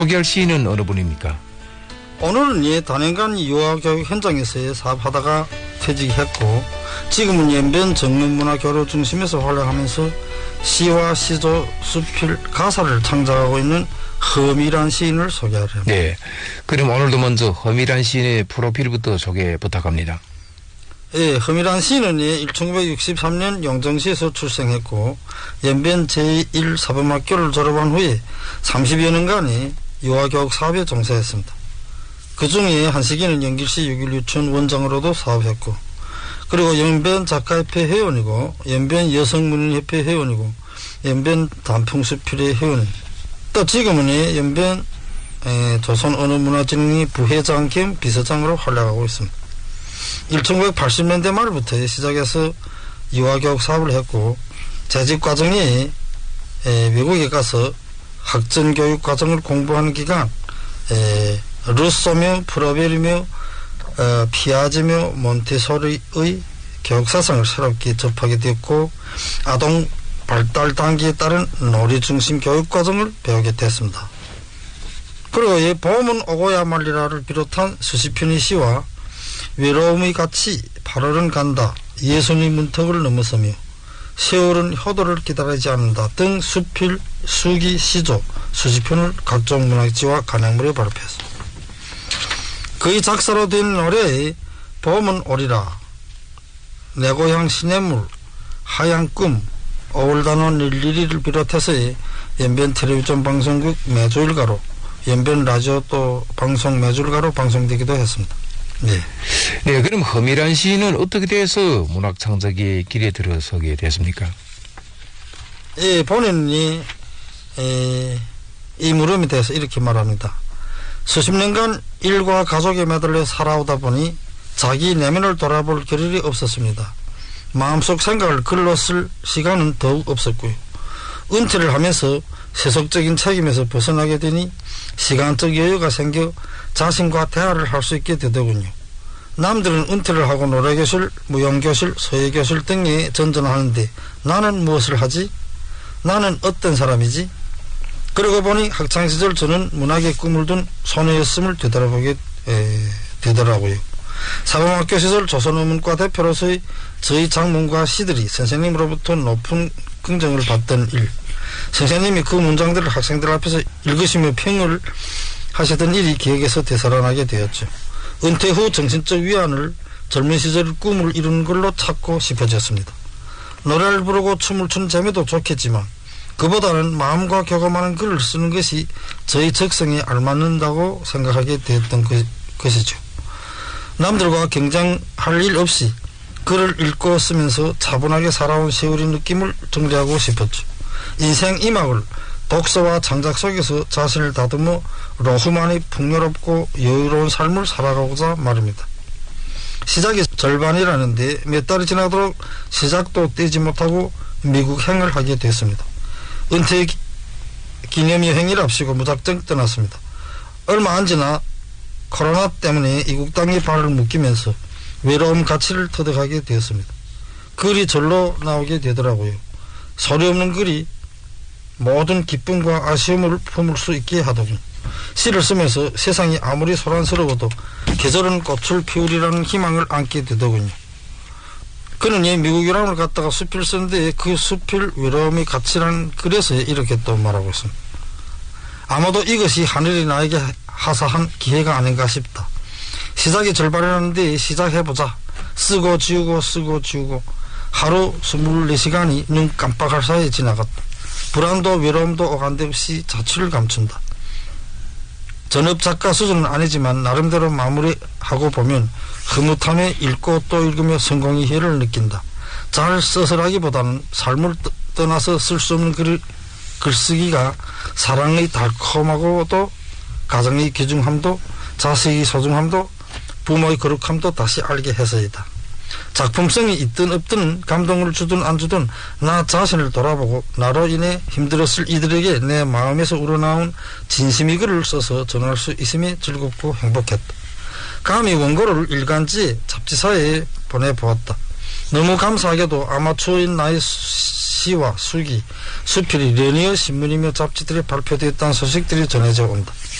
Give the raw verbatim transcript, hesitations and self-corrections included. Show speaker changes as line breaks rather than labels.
소개할 시인은 어느 분입니까?
오늘은 예, 단연간 유아교육 현장에서 사업하다가 퇴직했고 지금은 연변 정문문화교류 중심에서 활약하면서 시와 시조, 수필, 가사를 창작하고 있는 허미란 시인을 소개하려합니다.
네, 그럼 오늘도 먼저 허미란 시인의 프로필부터 소개 부탁합니다.
예, 허미란 시인은 예, 천구백육십삼 년 영정시에서 출생했고 연변 제일 사범학교를 졸업한 후에 삼십여 년간의 유아교육 사업에 종사했습니다. 그 중에 한 시기는 연길시 육일 유치원 원장으로도 사업했고, 그리고 연변 작가협회 회원이고, 연변 여성문인협회 회원이고, 연변 단풍수필회 회원, 또 지금은 연변 조선언어문화진흥회 부회장 겸 비서장으로 활약하고 있습니다. 천구백팔십 년대 말부터 시작해서 유아교육 사업을 했고, 재직 과정에 외국에 가서 학전교육 과정을 공부하는 기간, 에, 루소며 프로베르며 어, 피아제며 몬테소리의 교육사상을 새롭게 접하게 되었고 아동 발달 단계에 따른 놀이 중심 교육 과정을 배우게 됐습니다. 그리고 이 봄은 오고야 말리라를 비롯한 수십 편의 시와 외로움의 가치, 팔월은 간다, 예순의 문턱을 넘어서며 세월은 효도를 기다리지 않는다 등 수필, 수기, 시조, 수십 편을 각종 문학지와 간행물에 발표했습니다. 그의 작사로 된 노래에 봄은 오리라, 내 고향 시냇물, 하얀 꿈, 어울다는 일일이를 비롯해서 연변 텔레비전 방송국 매주일가로, 연변 라디오 또 방송 매주일가로 방송되기도 했습니다. 네.
네, 그럼 허미란 시인은 어떻게 돼서 문학 창작의 길에 들어서게 됐습니까?
예, 본인이 에, 이 물음에 대해서 이렇게 말합니다. 수십 년간 일과 가족에 매달려 살아오다 보니 자기 내면을 돌아볼 겨를이 없었습니다. 마음속 생각을 글로 쓸 시간은 더욱 없었고요. 은퇴를 하면서 세속적인 책임에서 벗어나게 되니 시간적 여유가 생겨 자신과 대화를 할 수 있게 되더군요. 남들은 은퇴를 하고 노래교실, 무용교실, 서예교실 등에 전전하는데 나는 무엇을 하지? 나는 어떤 사람이지? 그러고 보니 학창시절 저는 문학의 꿈을 둔 소녀였음을 되돌아보게 에, 되더라고요. 사범학교 시절 조선어문과 대표로서의 저희 장문과 시들이 선생님으로부터 높은 긍정을 받던 일, 선생님이 그 문장들을 학생들 앞에서 읽으시며 평을 하시던 일이 기억에서 되살아나게 되었죠. 은퇴 후 정신적 위안을 젊은 시절 꿈을 이루는 걸로 찾고 싶어졌습니다. 노래를 부르고 춤을 추는 재미도 좋겠지만 그보다는 마음과 교감하는 글을 쓰는 것이 저희 적성에 알맞는다고 생각하게 되었던 것, 것이죠. 남들과 경쟁할 일 없이 글을 읽고 쓰면서 차분하게 살아온 세월의 느낌을 정리하고 싶었죠. 인생 이막을 독서와 창작 속에서 자신을 다듬어 로후만이 풍요롭고 여유로운 삶을 살아가고자 말입니다. 시작이 절반이라는데 몇 달이 지나도록 시작도 떼지 못하고 미국행을 하게 됐습니다. 은퇴 기념여행이랍시고 무작정 떠났습니다. 얼마 안 지나 코로나 때문에 이국 땅에 발을 묶이면서 외로움 가치를 터득하게 되었습니다. 글이 절로 나오게 되더라고요. 소리 없는 글이 모든 기쁨과 아쉬움을 품을 수 있게 하더군요. 시를 쓰면서 세상이 아무리 소란스러워도 계절은 꽃을 피우리라는 희망을 안게 되더군요. 그는 예, 미국 유람을 갔다가 수필 쓰는데 그 수필 외로움의 가치라는 글에서 이렇게 또 말하고 있습니다. 아마도 이것이 하늘이 나에게 하사한 기회가 아닌가 싶다. 시작이 절반이라는데 시작해보자. 쓰고 지우고 쓰고 지우고 하루 스물네 시간이 눈 깜빡할 사이에 지나갔다. 불안도 외로움도 오간데 없이 자취를 감춘다. 전업 작가 수준은 아니지만 나름대로 마무리하고 보면 흐뭇함에 읽고 또 읽으며 성공의 희열을 느낀다. 잘 써서라기보다는 삶을 떠나서 쓸 수 없는 글, 글쓰기가 사랑의 달콤하고도 가정의 귀중함도 자식의 소중함도 부모의 거룩함도 다시 알게 해서이다. 작품성이 있든 없든 감동을 주든 안 주든 나 자신을 돌아보고 나로 인해 힘들었을 이들에게 내 마음에서 우러나온 진심의 글을 써서 전할 수 있음에 즐겁고 행복했다. 감히 원고를 일간지에 잡지사에 보내보았다. 너무 감사하게도 아마추어인 나의 시와 수기, 수필이 러니어 신문이며 잡지들이 발표되었다는 소식들이 전해져 온다.